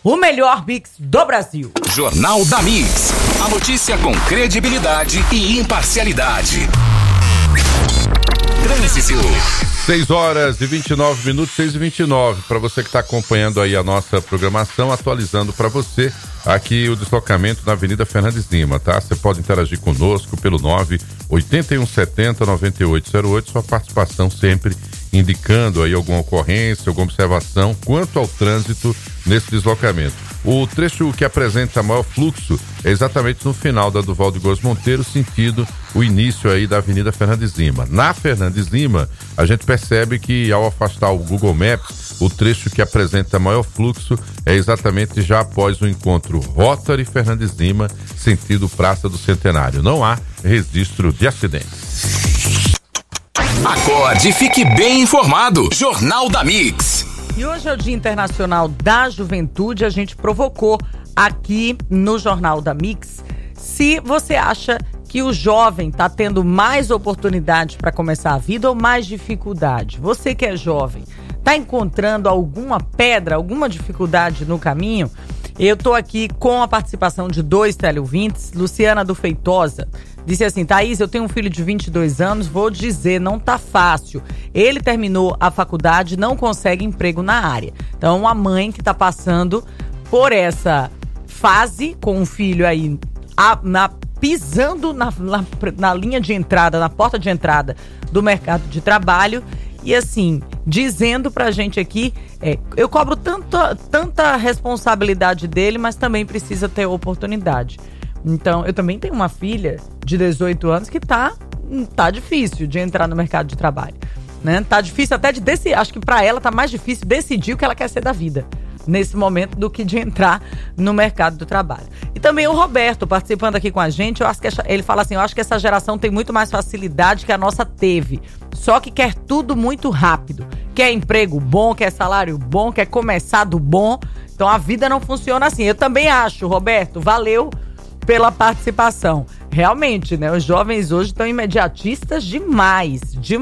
o melhor mix do Brasil. Jornal da Mix. A notícia com credibilidade e imparcialidade. Trânsito. 6h29, 6h29. Para você que está acompanhando aí a nossa programação, atualizando para você aqui o deslocamento na Avenida Fernandes Lima, tá? Você pode interagir conosco pelo 98170-9808. Sua participação sempre indicando aí alguma ocorrência, alguma observação quanto ao trânsito nesse deslocamento. O trecho que apresenta maior fluxo é exatamente no final da Duvaldo Góes Monteiro, sentido o início aí da Avenida Fernandes Lima. Na Fernandes Lima, a gente percebe que ao afastar o Google Maps, o trecho que apresenta maior fluxo é exatamente já após o encontro Rotary Fernandes Lima, sentido Praça do Centenário. Não há registro de acidentes. Acorde e fique bem informado. Jornal da Mix. E hoje é o Dia Internacional da Juventude. A gente provocou aqui no Jornal da Mix se você acha que o jovem está tendo mais oportunidade para começar a vida ou mais dificuldade. Você que é jovem, está encontrando alguma pedra, alguma dificuldade no caminho? Eu estou aqui com a participação de 2 teleouvintes. Luciana do Feitosa disse assim: Thaís, eu tenho um filho de 22 anos, vou dizer, não tá fácil. Ele terminou a faculdade, não consegue emprego na área. Então, uma mãe que tá passando por essa fase com um filho aí pisando na linha de entrada, na porta de entrada do mercado de trabalho. E assim, dizendo pra gente aqui, eu cobro tanta responsabilidade dele, mas também precisa ter oportunidade. Então, eu também tenho uma filha de 18 anos que tá difícil de entrar no mercado de trabalho, né? Tá difícil até de decidir, acho que pra ela tá mais difícil decidir o que ela quer ser da vida nesse momento do que de entrar no mercado do trabalho. E também o Roberto participando aqui com a gente, eu acho que ele fala assim: eu acho que essa geração tem muito mais facilidade que a nossa teve, só que quer tudo muito rápido, quer emprego bom, quer salário bom, quer começar do bom, então a vida não funciona assim. Eu também acho, Roberto, valeu pela participação. Realmente, né, os jovens hoje estão imediatistas demais,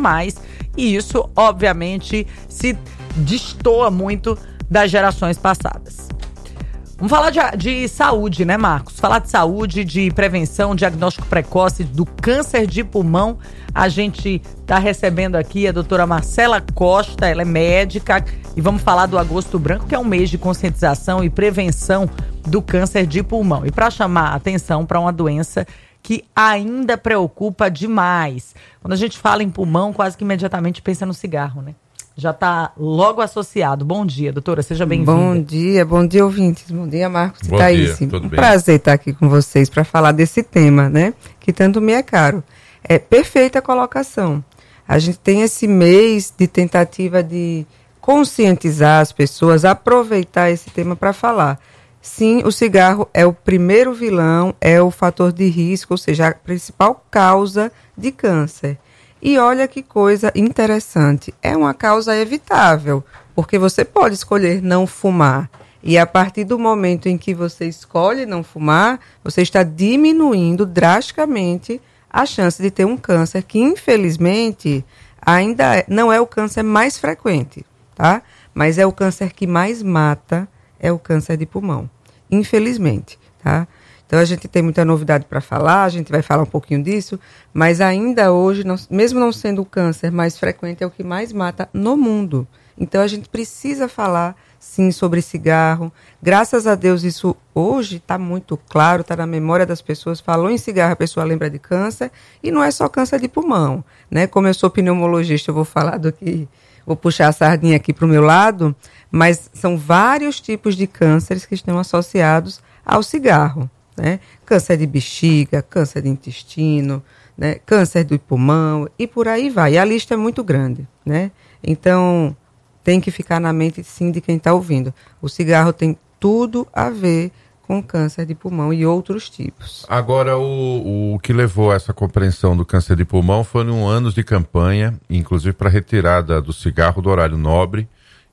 e isso obviamente se destoa muito das gerações passadas. Vamos falar de saúde, né, Marcos? Falar de saúde, de prevenção, diagnóstico precoce do câncer de pulmão. A gente está recebendo aqui a doutora Marcela Costa, ela é médica, e vamos falar do Agosto Branco, que é um mês de conscientização e prevenção do câncer de pulmão. E para chamar a atenção para uma doença que ainda preocupa demais. Quando a gente fala em pulmão, quase que imediatamente pensa no cigarro, né? Já está logo associado. Bom dia, doutora, seja bem-vinda. Bom dia, ouvintes. Bom dia, Marcos e Bom Thaís. dia, tudo bem? Prazer estar aqui com vocês para falar desse tema, né? Que tanto me é caro. É perfeita colocação. A gente tem esse mês de tentativa de conscientizar as pessoas, aproveitar esse tema para falar. Sim, o cigarro é o primeiro vilão, é o fator de risco, ou seja, a principal causa de câncer. E olha que coisa interessante, é uma causa evitável, porque você pode escolher não fumar. E a partir do momento em que você escolhe não fumar, você está diminuindo drasticamente a chance de ter um câncer, que infelizmente ainda não é o câncer mais frequente, tá? Mas é o câncer que mais mata, é o câncer de pulmão, infelizmente, tá? Então a gente tem muita novidade para falar, a gente vai falar um pouquinho disso, mas ainda hoje, mesmo não sendo o câncer mais frequente, é o que mais mata no mundo. Então a gente precisa falar, sim, sobre cigarro. Graças a Deus isso hoje está muito claro, está na memória das pessoas. Falou em cigarro, a pessoa lembra de câncer, e não é só câncer de pulmão, né? Como eu sou pneumologista, eu vou falar do que... Vou puxar a sardinha aqui para o meu lado, mas são vários tipos de cânceres que estão associados ao cigarro, né? Câncer de bexiga, câncer de intestino, né? Câncer do pulmão e por aí vai. E a lista é muito grande, né? Então, tem que ficar na mente, sim, de quem está ouvindo. O cigarro tem tudo a ver com câncer de pulmão e outros tipos. Agora, o que levou a essa compreensão do câncer de pulmão foram anos de campanha, inclusive para retirada do cigarro do horário nobre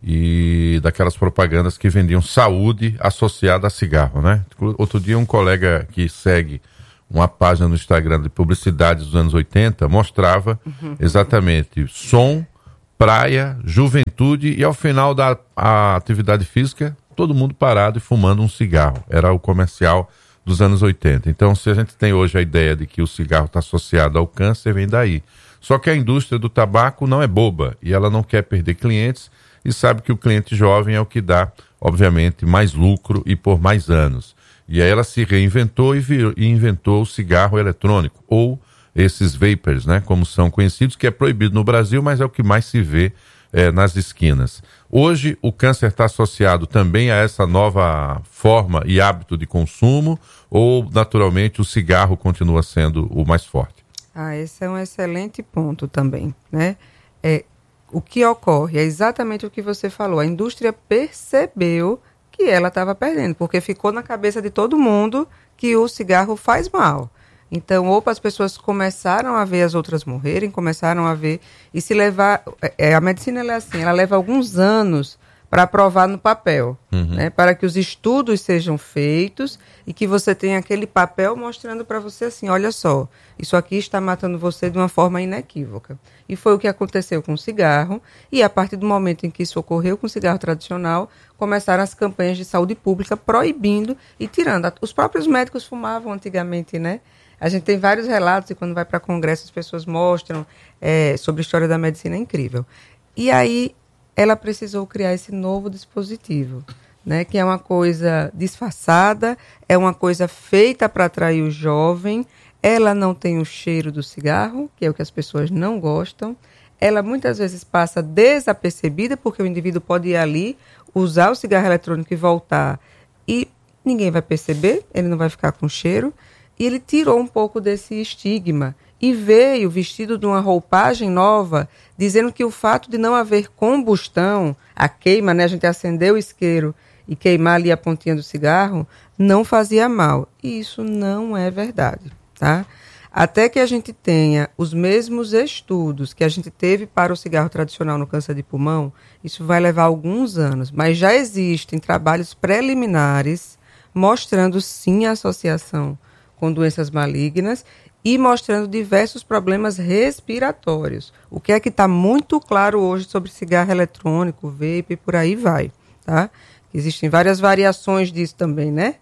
e daquelas propagandas que vendiam saúde associada a cigarro, né? Outro dia um colega que segue uma página no Instagram de publicidade dos anos 80 mostrava exatamente som, praia, juventude e ao final da atividade física, todo mundo parado e fumando um cigarro. Era o comercial dos anos 80. Então, se a gente tem hoje a ideia de que o cigarro está associado ao câncer, vem daí. Só que a indústria do tabaco não é boba e ela não quer perder clientes e sabe que o cliente jovem é o que dá, obviamente, mais lucro e por mais anos. E aí ela se reinventou e inventou o cigarro eletrônico, ou esses vapers, né, como são conhecidos, que é proibido no Brasil, mas é o que mais se vê nas esquinas. Hoje, o câncer está associado também a essa nova forma e hábito de consumo, ou, naturalmente, o cigarro continua sendo o mais forte? Esse é um excelente ponto também, né? O que ocorre é exatamente o que você falou. A indústria percebeu que ela estava perdendo, porque ficou na cabeça de todo mundo que o cigarro faz mal. Então, as pessoas começaram a ver as outras morrerem, começaram a ver, e se levar... a medicina ela é assim, ela leva alguns anos para provar no papel, né, para que os estudos sejam feitos e que você tenha aquele papel mostrando para você assim, olha só, isso aqui está matando você de uma forma inequívoca. E foi o que aconteceu com o cigarro, e a partir do momento em que isso ocorreu com o cigarro tradicional, começaram as campanhas de saúde pública proibindo e tirando. Os próprios médicos fumavam antigamente, né? A gente tem vários relatos e quando vai para congresso as pessoas mostram sobre a história da medicina, é incrível. E aí ela precisou criar esse novo dispositivo, né, que é uma coisa disfarçada, é uma coisa feita para atrair o jovem, ela não tem o cheiro do cigarro, que é o que as pessoas não gostam, ela muitas vezes passa desapercebida, porque o indivíduo pode ir ali, usar o cigarro eletrônico e voltar, e ninguém vai perceber, ele não vai ficar com cheiro. E ele tirou um pouco desse estigma e veio vestido de uma roupagem nova, dizendo que o fato de não haver combustão, a queima, né, a gente acender o isqueiro e queimar ali a pontinha do cigarro, não fazia mal. E isso não é verdade, tá? Até que a gente tenha os mesmos estudos que a gente teve para o cigarro tradicional no câncer de pulmão, isso vai levar alguns anos, mas já existem trabalhos preliminares mostrando sim a associação com doenças malignas e mostrando diversos problemas respiratórios. O que é que está muito claro hoje sobre cigarro eletrônico, vape e por aí vai, tá? Existem várias variações disso também, né?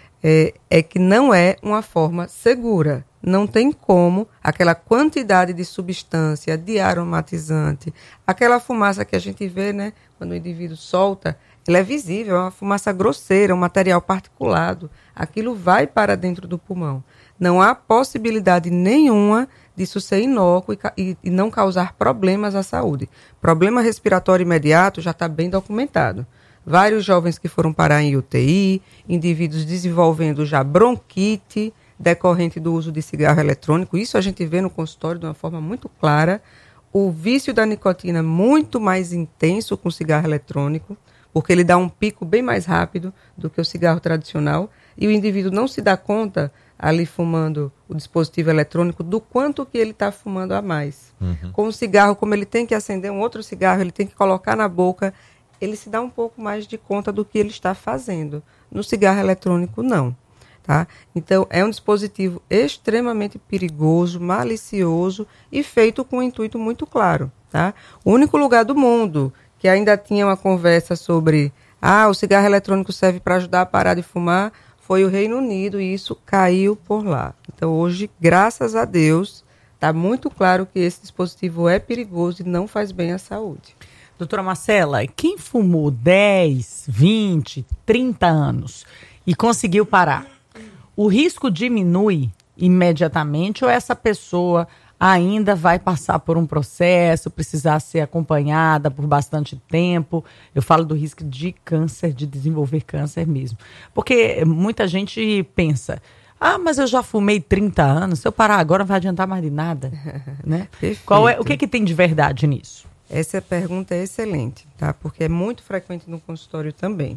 É que não é uma forma segura. Não tem como aquela quantidade de substância, de aromatizante, aquela fumaça que a gente vê, né? Quando o indivíduo solta, ela é visível, é uma fumaça grosseira, um material particulado. Aquilo vai para dentro do pulmão. Não há possibilidade nenhuma disso ser inócuo e não causar problemas à saúde. Problema respiratório imediato já está bem documentado. Vários jovens que foram parar em UTI, indivíduos desenvolvendo já bronquite decorrente do uso de cigarro eletrônico. Isso a gente vê no consultório de uma forma muito clara. O vício da nicotina muito mais intenso com o cigarro eletrônico, porque ele dá um pico bem mais rápido do que o cigarro tradicional, e o indivíduo não se dá conta, ali fumando o dispositivo eletrônico, do quanto que ele está fumando a mais. Com o cigarro, como ele tem que acender um outro cigarro, ele tem que colocar na boca, ele se dá um pouco mais de conta do que ele está fazendo. No cigarro eletrônico, não. Tá? Então, é um dispositivo extremamente perigoso, malicioso e feito com um intuito muito claro. Tá? O único lugar do mundo que ainda tinha uma conversa sobre o cigarro eletrônico serve para ajudar a parar de fumar, foi o Reino Unido, e isso caiu por lá. Então, hoje, graças a Deus, está muito claro que esse dispositivo é perigoso e não faz bem à saúde. Doutora Marcela, quem fumou 10, 20, 30 anos e conseguiu parar, o risco diminui imediatamente ou essa pessoa ainda vai passar por um processo, precisar ser acompanhada por bastante tempo? Eu falo do risco de câncer, de desenvolver câncer mesmo. Porque muita gente pensa, mas eu já fumei 30 anos, se eu parar agora não vai adiantar mais de nada. Né? O que tem de verdade nisso? Essa pergunta é excelente, tá? Porque é muito frequente no consultório também.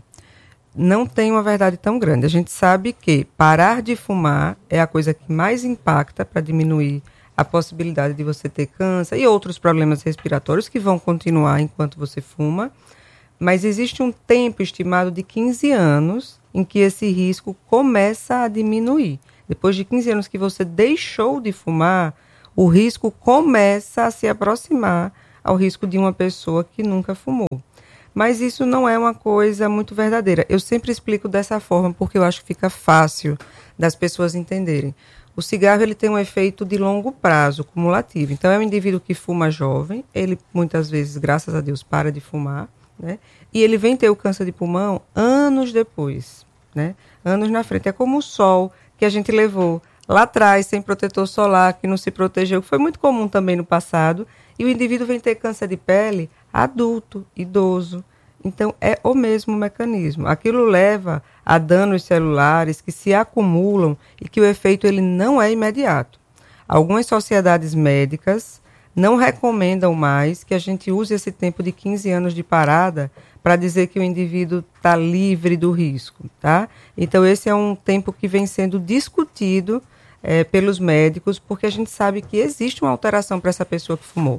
Não tem uma verdade tão grande. A gente sabe que parar de fumar é a coisa que mais impacta para diminuir a possibilidade de você ter câncer e outros problemas respiratórios que vão continuar enquanto você fuma. Mas existe um tempo estimado de 15 anos em que esse risco começa a diminuir. Depois de 15 anos que você deixou de fumar, o risco começa a se aproximar ao risco de uma pessoa que nunca fumou. Mas isso não é uma coisa muito verdadeira. Eu sempre explico dessa forma, porque eu acho que fica fácil das pessoas entenderem. O cigarro ele tem um efeito de longo prazo, cumulativo. Então, é um indivíduo que fuma jovem, ele muitas vezes, graças a Deus, para de fumar, né? E ele vem ter o câncer de pulmão anos depois, né? Anos na frente. É como o sol que a gente levou lá atrás, sem protetor solar, que não se protegeu, que foi muito comum também no passado, e o indivíduo vem ter câncer de pele adulto, idoso. Então, é o mesmo mecanismo. Aquilo leva a danos celulares que se acumulam e que o efeito ele não é imediato. Algumas sociedades médicas não recomendam mais que a gente use esse tempo de 15 anos de parada para dizer que o indivíduo está livre do risco, tá? Então, esse é um tempo que vem sendo discutido pelos médicos, porque a gente sabe que existe uma alteração para essa pessoa que fumou.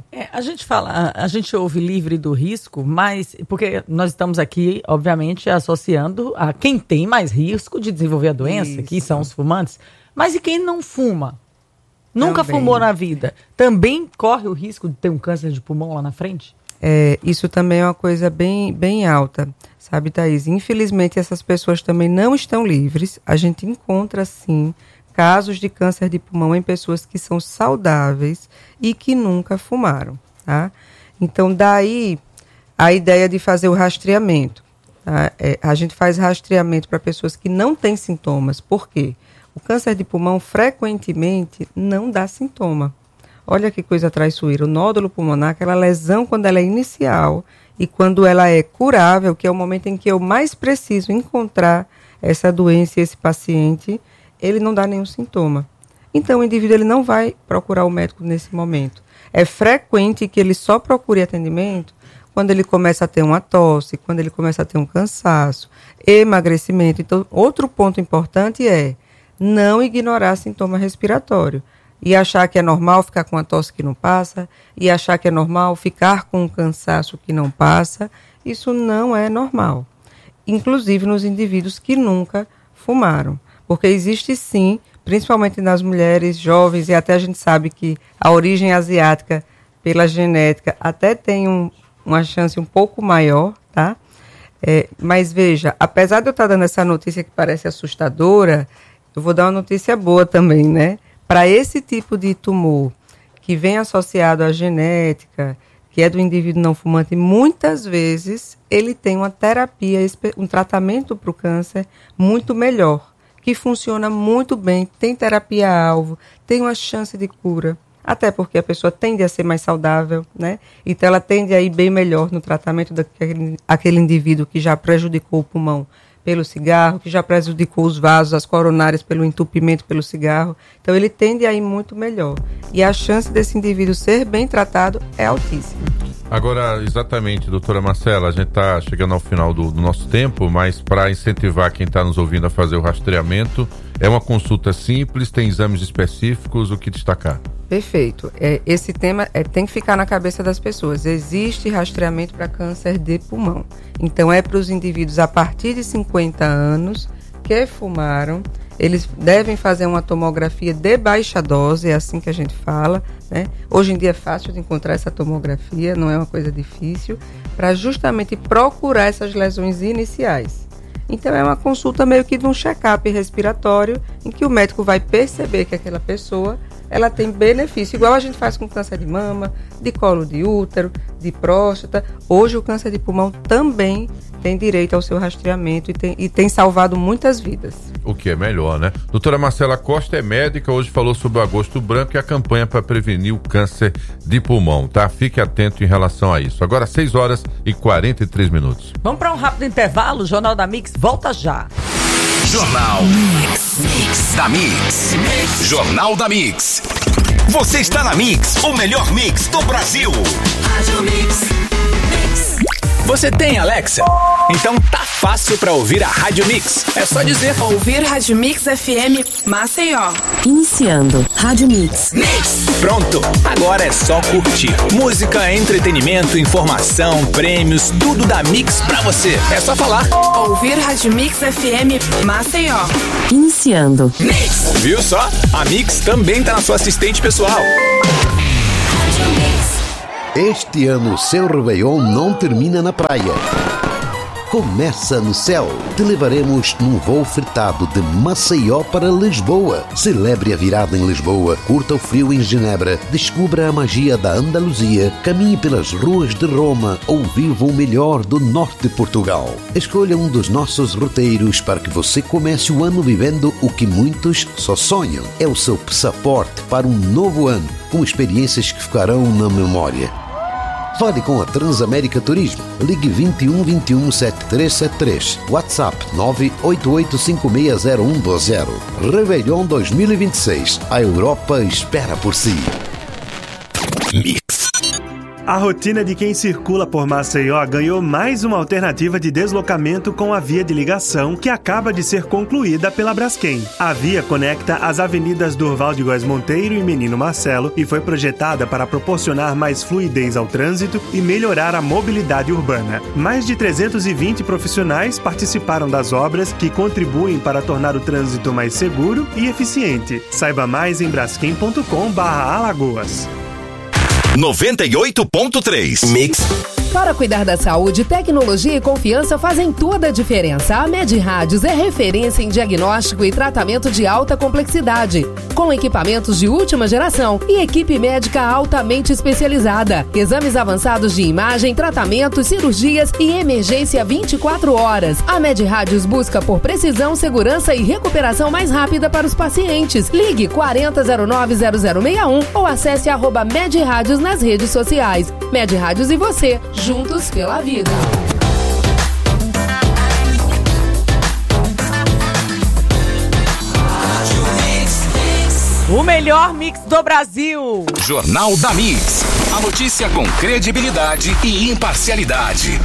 A gente ouve livre do risco, mas porque nós estamos aqui, obviamente, associando a quem tem mais risco de desenvolver a doença, Isso. que são os fumantes. Mas e quem não fuma? Nunca Também. fumou na vida? Também corre o risco de ter um câncer de pulmão lá na frente? Isso também é uma coisa bem alta, sabe, Thaís? Infelizmente, essas pessoas também não estão livres. A gente encontra, sim, casos de câncer de pulmão em pessoas que são saudáveis e que nunca fumaram, tá? Então, daí a ideia de fazer o rastreamento. Tá? A gente faz rastreamento para pessoas que não têm sintomas. Por quê? O câncer de pulmão, frequentemente, não dá sintoma. Olha que coisa traiçoeira. O nódulo pulmonar, aquela lesão quando ela é inicial e quando ela é curável, que é o momento em que eu mais preciso encontrar essa doença e esse paciente, ele não dá nenhum sintoma. Então, o indivíduo ele não vai procurar o médico nesse momento. É frequente que ele só procure atendimento quando ele começa a ter uma tosse, quando ele começa a ter um cansaço, emagrecimento. Então, outro ponto importante é não ignorar sintoma respiratório e achar que é normal ficar com uma tosse que não passa, e achar que é normal ficar com um cansaço que não passa. Isso não é normal, inclusive nos indivíduos que nunca fumaram. Porque existe sim, principalmente nas mulheres jovens, e até a gente sabe que a origem asiática, pela genética, até tem uma chance um pouco maior, tá? Mas veja, apesar de eu estar dando essa notícia que parece assustadora, eu vou dar uma notícia boa também, né? Para esse tipo de tumor que vem associado à genética, que é do indivíduo não fumante, muitas vezes ele tem uma terapia, um tratamento para o câncer muito melhor, que funciona muito bem, tem terapia-alvo, tem uma chance de cura, até porque a pessoa tende a ser mais saudável, né? Então ela tende a ir bem melhor no tratamento daquele indivíduo que já prejudicou o pulmão pelo cigarro, que já prejudicou os vasos, as coronárias pelo entupimento pelo cigarro. Então ele tende a ir muito melhor. E a chance desse indivíduo ser bem tratado é altíssima. Agora, exatamente, doutora Marcela, a gente está chegando ao final do nosso tempo, mas para incentivar quem está nos ouvindo a fazer o rastreamento, é uma consulta simples, tem exames específicos, o que destacar? Perfeito. Esse tema tem que ficar na cabeça das pessoas. Existe rastreamento para câncer de pulmão. Então, é para os indivíduos a partir de 50 anos que fumaram. Eles devem fazer uma tomografia de baixa dose, é assim que a gente fala, né? Hoje em dia é fácil de encontrar essa tomografia, não é uma coisa difícil, para justamente procurar essas lesões iniciais. Então é uma consulta meio que de um check-up respiratório, em que o médico vai perceber que aquela pessoa ela tem benefício, igual a gente faz com câncer de mama, de colo de útero, de próstata. Hoje o câncer de pulmão também tem direito ao seu rastreamento e tem salvado muitas vidas. O que é melhor, né? Doutora Marcela Costa é médica, hoje falou sobre o Agosto Branco e a campanha para prevenir o câncer de pulmão, tá? Fique atento em relação a isso. Agora 6h43. Vamos para um rápido intervalo, o Jornal da Mix volta já. Jornal Mix da Mix. Jornal da Mix. Você está na Mix, o melhor mix do Brasil. Rádio Mix. Você tem Alexa? Então tá fácil pra ouvir a Rádio Mix. É só dizer: ouvir Rádio Mix FM Maceió. Iniciando Rádio Mix. Mix. Pronto, agora é só curtir. Música, entretenimento, informação, prêmios, tudo da Mix pra você. É só falar: ouvir Rádio Mix FM Maceió. Iniciando Mix. Viu só? A Mix também tá na sua assistente pessoal. Rádio Mix. Este ano o seu Réveillon não termina na praia. Começa no céu. Te levaremos num voo fretado de Maceió para Lisboa. Celebre a virada em Lisboa, curta o frio em Genebra, descubra a magia da Andaluzia, caminhe pelas ruas de Roma ou viva o melhor do norte de Portugal. Escolha um dos nossos roteiros para que você comece o ano vivendo o que muitos só sonham. É o seu passaporte para um novo ano, com experiências que ficarão na memória. Fale com a Transamérica Turismo. Ligue 21 21 7373. WhatsApp 988560120. Réveillon 2026. A Europa espera por si. Mix. A rotina de quem circula por Maceió ganhou mais uma alternativa de deslocamento com a via de ligação que acaba de ser concluída pela Braskem. A via conecta as avenidas Durval de Góes Monteiro e Menino Marcelo e foi projetada para proporcionar mais fluidez ao trânsito e melhorar a mobilidade urbana. Mais de 320 profissionais participaram das obras que contribuem para tornar o trânsito mais seguro e eficiente. Saiba mais em braskem.com/Alagoas. 98.3 Mix. Para cuidar da saúde, tecnologia e confiança fazem toda a diferença. A MedRádios é referência em diagnóstico e tratamento de alta complexidade, com equipamentos de última geração e equipe médica altamente especializada. Exames avançados de imagem, tratamentos, cirurgias e emergência 24 horas. A MedRádios busca por precisão, segurança e recuperação mais rápida para os pacientes. Ligue 4009-0061 ou acesse @MedRádios nas redes sociais. MedRádios e você, juntos pela vida. O melhor mix do Brasil. Jornal da Mix. A notícia com credibilidade e imparcialidade.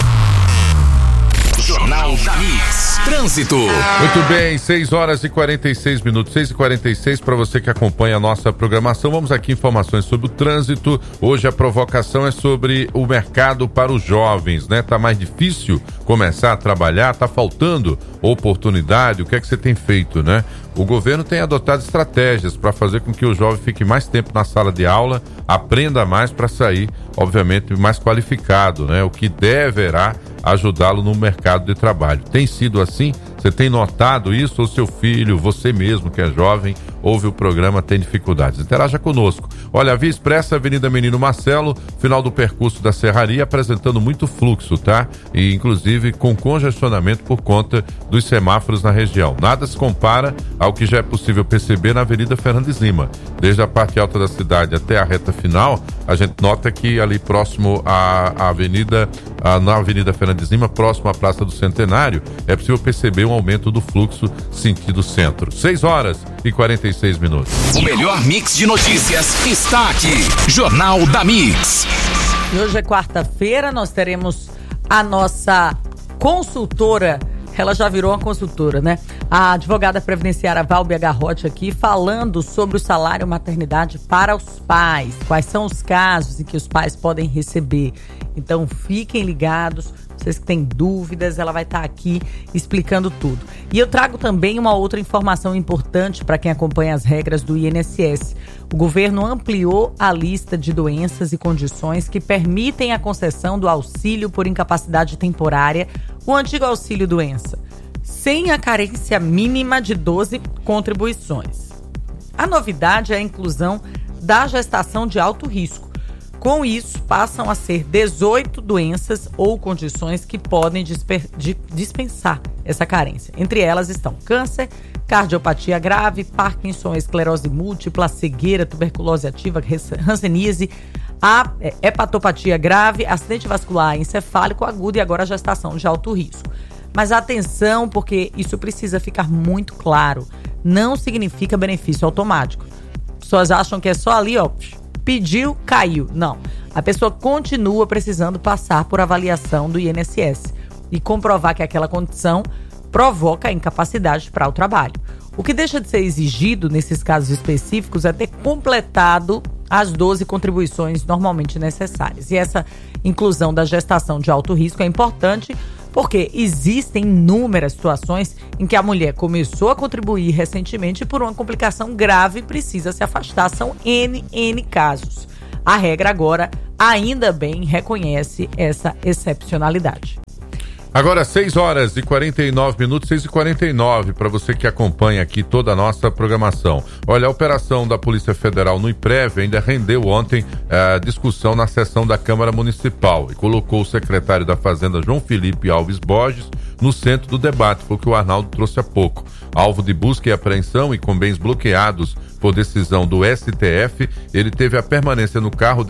Jornal da Mix. Trânsito. Muito bem, 6 horas e 46 minutos, 6h46 para você que acompanha a nossa programação. Vamos aqui informações sobre o trânsito. Hoje a provocação é sobre o mercado para os jovens, né? Tá mais difícil começar a trabalhar, tá faltando oportunidade. O que é que você tem feito, né? O governo tem adotado estratégias para fazer com que o jovem fique mais tempo na sala de aula, aprenda mais para sair, obviamente, mais qualificado, né? O que deverá ajudá-lo no mercado de trabalho. Tem sido assim? Você tem notado isso? Ou seu filho, você mesmo que é jovem, ouve o programa, tem dificuldades? Interaja conosco. Olha, a Via Expressa, Avenida Menino Marcelo, final do percurso da Serraria, apresentando muito fluxo, tá? E inclusive com congestionamento por conta dos semáforos na região. Nada se compara ao que já é possível perceber na Avenida Fernandes Lima. Desde a parte alta da cidade até a reta final, a gente nota que ali próximo à avenida, na Avenida Fernandes Lima, próximo à Praça do Centenário, é possível perceber um aumento do fluxo sentido centro. 6 horas e 46 minutos. O melhor mix de notícias está aqui. Jornal da Mix. E hoje é quarta-feira, nós teremos a nossa consultora. Ela já virou uma consultora, né? A advogada previdenciária Valbia Garrote aqui falando sobre o salário maternidade para os pais. Quais são os casos em que os pais podem receber. Então fiquem ligados. Vocês que têm dúvidas, ela vai estar aqui explicando tudo. E eu trago também uma outra informação importante para quem acompanha as regras do INSS. O governo ampliou a lista de doenças e condições que permitem a concessão do auxílio por incapacidade temporária, o antigo auxílio-doença, sem a carência mínima de 12 contribuições. A novidade é a inclusão da gestação de alto risco. Com isso, passam a ser 18 doenças ou condições que podem dispensar essa carência. Entre elas estão câncer, cardiopatia grave, Parkinson, esclerose múltipla, cegueira, tuberculose ativa, hanseníase, a hepatopatia grave, acidente vascular encefálico agudo e agora a gestação de alto risco. Mas atenção, porque isso precisa ficar muito claro. Não significa benefício automático. As pessoas acham que é só ali, ó, pediu, caiu. Não. A pessoa continua precisando passar por avaliação do INSS e comprovar que aquela condição provoca incapacidade para o trabalho. O que deixa de ser exigido nesses casos específicos é ter completado as 12 contribuições normalmente necessárias. E essa inclusão da gestação de alto risco é importante porque existem inúmeras situações em que a mulher começou a contribuir recentemente e por uma complicação grave precisa se afastar. São N casos. A regra agora ainda bem, reconhece essa excepcionalidade. Agora 6h49, 6h49, para você que acompanha aqui toda a nossa programação. Olha, a operação da Polícia Federal no IPREV ainda rendeu ontem a discussão na sessão da Câmara Municipal e colocou o secretário da Fazenda, João Felipe Alves Borges, no centro do debate, foi o que o Arnaldo trouxe há pouco. Alvo de busca e apreensão e com bens bloqueados por decisão do STF, ele teve a permanência no cargo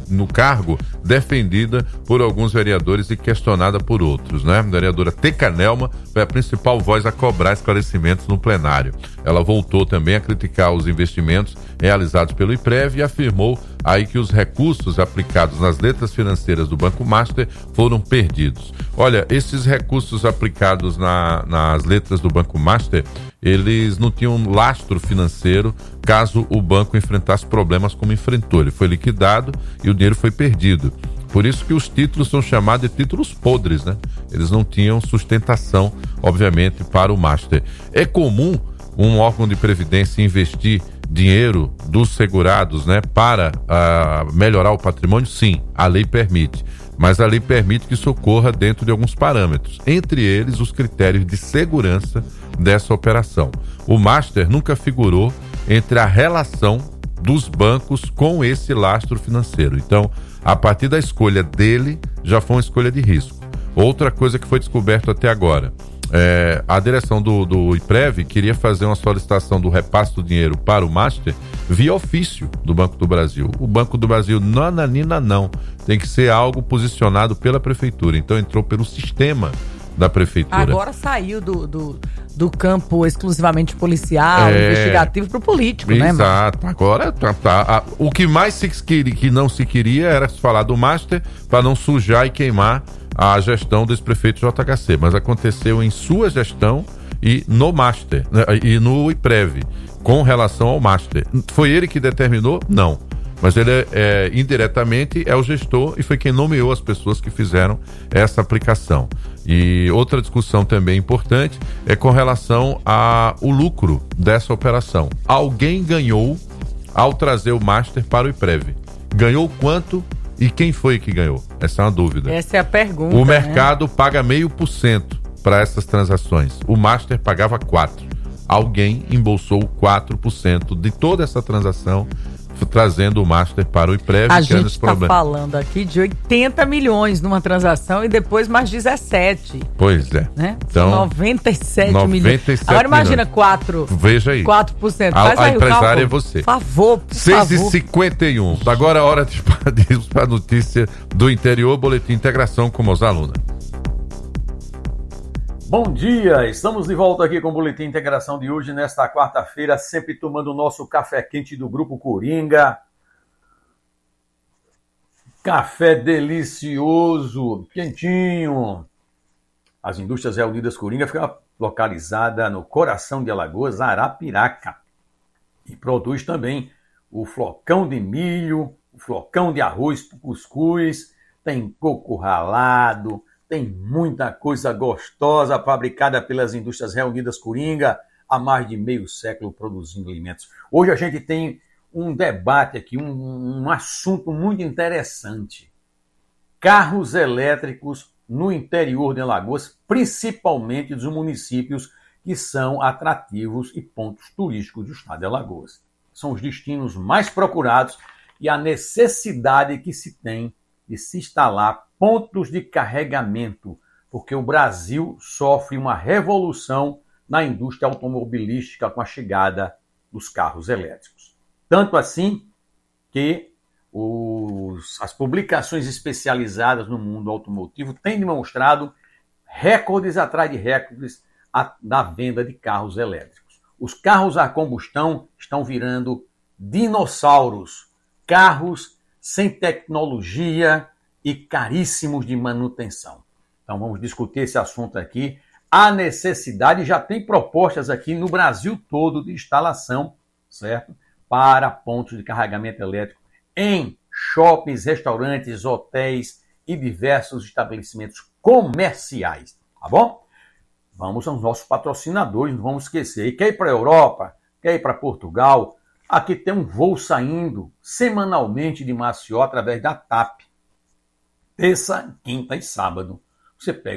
defendida por alguns vereadores e questionada por outros, né? A vereadora Teca Nelma foi a principal voz a cobrar esclarecimentos no plenário. Ela voltou também a criticar os investimentos realizados pelo IPREV e afirmou aí que os recursos aplicados nas letras financeiras do Banco Master foram perdidos. Olha, esses recursos aplicados nas letras do Banco Master, eles não tinham lastro financeiro caso o banco enfrentasse problemas como enfrentou. Ele foi liquidado e o dinheiro foi perdido. Por isso que os títulos são chamados de títulos podres, né? Eles não tinham sustentação, obviamente, para o Master. É comum um órgão de previdência investir dinheiro dos segurados, né, para melhorar o patrimônio? Sim, a lei permite. Mas a lei permite que isso ocorra dentro de alguns parâmetros, entre eles os critérios de segurança dessa operação. O Master nunca figurou entre a relação dos bancos com esse lastro financeiro. Então, a partir da escolha dele, já foi uma escolha de risco. Outra coisa que foi descoberto até agora, a direção do IPREV queria fazer uma solicitação do repasse do dinheiro para o Master via ofício do Banco do Brasil. O Banco do Brasil, nananina, não. Tem que ser algo posicionado pela Prefeitura. Então, entrou pelo sistema da Prefeitura. Agora saiu do campo exclusivamente policial, investigativo para o político, né? Exato. Agora, o que mais que não se queria era falar do Master para não sujar e queimar a gestão do ex-prefeito JHC, mas aconteceu em sua gestão e no Master, né, e no IPREV, com relação ao Master. Foi ele que determinou? Não. Mas ele indiretamente é o gestor e foi quem nomeou as pessoas que fizeram essa aplicação. E outra discussão também importante é com relação ao lucro dessa operação. Alguém ganhou ao trazer o Master para o IPREV. Ganhou quanto e quem foi que ganhou? Essa é uma dúvida. Essa é a pergunta. O mercado paga 0,5% para essas transações. O Master pagava 4%. Alguém embolsou 4% de toda essa transação, trazendo o Master para o IPREV. A gente está falando aqui de 80 milhões numa transação e depois mais 17. Pois é. Né? Então, 97 milhões. Agora imagina 4%. Veja aí. 4%. A empresária é você. Por favor, por 6h51. Agora é hora de irmos para a notícia do interior, Boletim Integração com Mosaluna. Bom dia, estamos de volta aqui com o Boletim Integração de hoje, nesta quarta-feira, sempre tomando o nosso café quente do Grupo Coringa. Café delicioso, quentinho. As Indústrias Reunidas Coringa fica localizada no coração de Alagoas, Arapiraca. E produz também o flocão de milho, o flocão de arroz para cuscuz, tem coco ralado, tem muita coisa gostosa fabricada pelas Indústrias Reunidas Coringa há mais de meio século produzindo alimentos. Hoje a gente tem um debate aqui, um assunto muito interessante. Carros elétricos no interior de Alagoas, principalmente dos municípios que são atrativos e pontos turísticos do estado de Alagoas. São os destinos mais procurados e a necessidade que se tem de se instalar pontos de carregamento, porque o Brasil sofre uma revolução na indústria automobilística com a chegada dos carros elétricos. Tanto assim que as publicações especializadas no mundo automotivo têm demonstrado recordes atrás de recordes da venda de carros elétricos. Os carros a combustão estão virando dinossauros, carros sem tecnologia e caríssimos de manutenção. Então vamos discutir esse assunto aqui. A necessidade, já tem propostas aqui no Brasil todo de instalação, certo? Para pontos de carregamento elétrico em shoppings, restaurantes, hotéis e diversos estabelecimentos comerciais, tá bom? Vamos aos nossos patrocinadores, não vamos esquecer. E quer ir para a Europa, quer ir para Portugal, aqui tem um voo saindo semanalmente de Maceió através da TAP. terça, quinta e sábado. Você pega